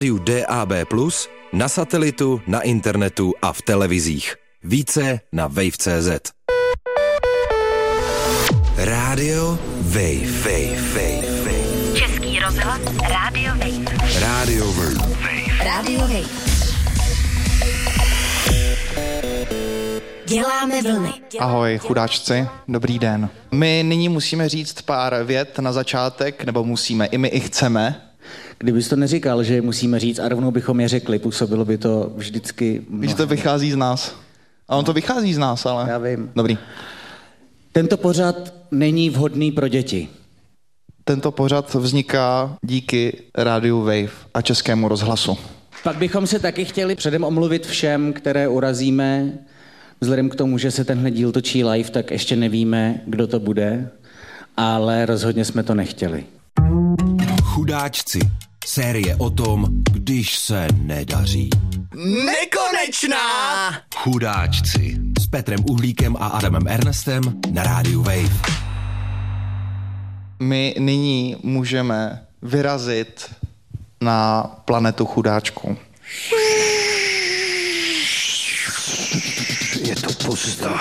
DAB+, na satelitu, na internetu a v televizích. Více na wave.cz. Rádio Wave. Český rozhlas Rádio Wave. Rádio Wave. Rádio Wave. Děláme vlny. Ahoj, chudáčci, dobrý den. My nyní musíme říct pár vět na začátek, nebo musíme, i my i chceme. Kdybys to neříkal, že musíme říct a rovnou bychom je řekli, působilo by to vždycky mnohem. Víš, to vychází z nás. A on to vychází z nás, ale... Já vím. Dobrý. Tento pořad není vhodný pro děti. Tento pořad vzniká díky rádiu Wave a Českému rozhlasu. Pak bychom se taky chtěli předem omluvit všem, které urazíme. Vzhledem k tomu, že se tenhle díl točí live, tak ještě nevíme, kdo to bude, ale rozhodně jsme to nechtěli. Chudáčci. Série o tom, když se nedaří. Nekonečná! Chudáčci. S Petrem Uhlíkem a Adamem Ernestem na rádiu Wave. My nyní můžeme vyrazit na planetu chudáčku. Je to pusto.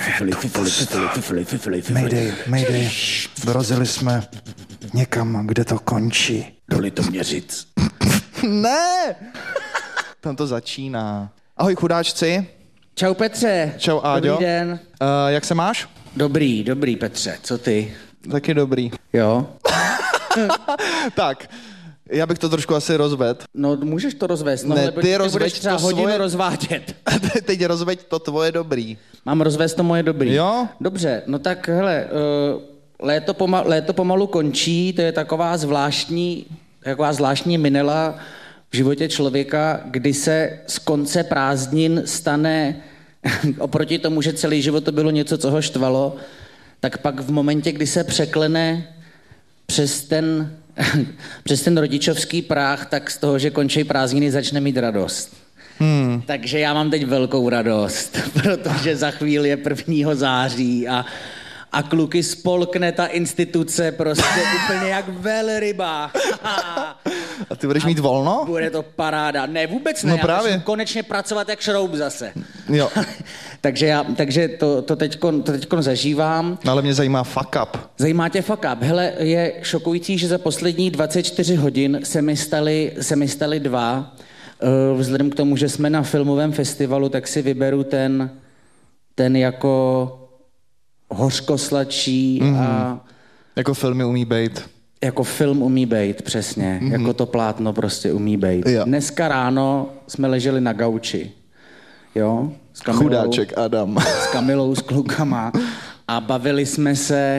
Mayday. Dorazili jsme někam, kde to končí. Do Litoměřic. Ne! Tam to začíná. Ahoj chudáčci. Čau Petře. Čau Áďo. Dobrý den. Jak se máš? Dobrý Petře, co ty? Taky dobrý. Jo? Tak, já bych to trošku asi rozvedl. No můžeš to rozvést, no, Ne, lebo ty budeš třeba to hodinu svoje... rozvádět. Teď rozveď to tvoje dobrý. Mám rozvést to moje dobrý. Jo? Dobře, no tak hele, léto pomalu končí, to je taková zvláštní minela v životě člověka, kdy se z konce prázdnin stane, oproti tomu, že celý život to bylo něco, co ho štvalo, tak pak v momentě, kdy se překlene přes ten rodičovský práh, tak z toho, že končí prázdniny, začne mít radost. Takže já mám teď velkou radost, protože za chvíli je 1. září a kluky spolkne ta instituce prostě úplně jak velryba. A ty budeš mít volno? Bude to paráda. Ne, vůbec ne. No právě. Já musím konečně pracovat jak šroub zase. Jo. takže to teďkon zažívám. No, ale mě zajímá fuck up. Zajímá tě fuck up. Hele, je šokující, že za poslední 24 hodin se mi staly dva. Vzhledem k tomu, že jsme na filmovém festivalu, tak si vyberu ten jako hořkosladší a... Jako filmy umí bejt. Jako film umí bejt, přesně. Jako to plátno prostě umí bejt. Jo. Dneska ráno jsme leželi na gauči. Jo? S Kamilou, Chudáček Adam. S Kamilou, s klukama. A bavili jsme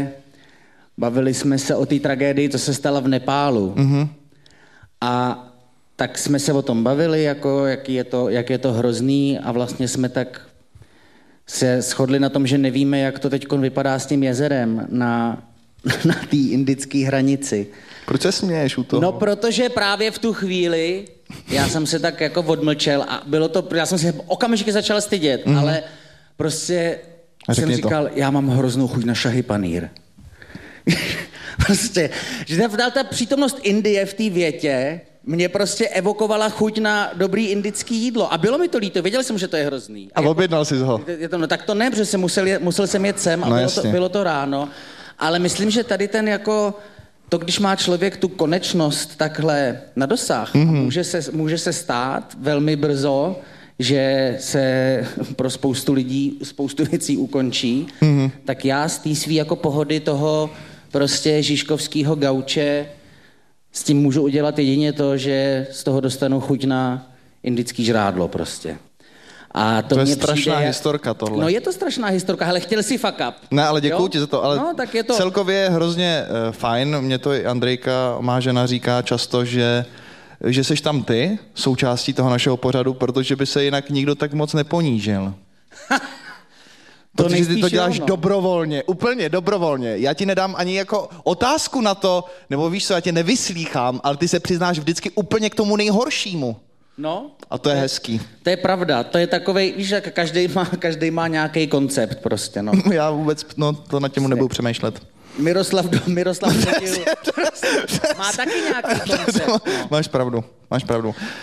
se o té tragédii, co se stala v Nepálu. A tak jsme se o tom bavili, jako jak je to hrozný a vlastně jsme tak se shodli na tom, že nevíme, jak to teďkon vypadá s tím jezerem na té indické hranici. Proč se směješ u toho? No, protože právě v tu chvíli já jsem se tak jako odmlčel a já jsem se okamžitě začal stydět, ale prostě jsem říkal, já mám hroznou chuť na šahy panýr. Prostě, že ta přítomnost Indie v té větě mě prostě evokovala chuť na dobrý indický jídlo. A bylo mi to líto, věděl jsem, že to je hrozný. A objednal jsi ho? No tak to ne, protože musel jsem jet sem a bylo to ráno. Ale myslím, že tady ten jako... To, když má člověk tu konečnost takhle na dosah, může se stát velmi brzo, že se pro spoustu lidí spoustu věcí ukončí, tak já z té svý jako pohody toho prostě žižkovského gauče s tím můžu udělat jedině to, že z toho dostanu chuť na indický žrádlo prostě. A to je strašná historka tohle. No je to strašná historka, hele, chtěl si fuck up. Ne, ale děkuju ti za to, ale no, tak je to... celkově je hrozně fajn. Mě to i Andrejka, má žena, říká často, že seš tam ty, součástí toho našeho pořadu, protože by se jinak nikdo tak moc neponížil. Protože ty to děláš dobrovolně, úplně dobrovolně. Já ti nedám ani jako otázku na to, nebo víš co, já tě nevyslýchám, ale ty se přiznáš vždycky úplně k tomu nejhoršímu. No. A to je hezký. To je pravda, to je takovej, víš, jak každý má nějaký koncept prostě, no. Já vůbec, to nad těmu nebudu přemýšlet. Miroslav Dotil má taky nějaký koncept. Máš pravdu. máš pravdu.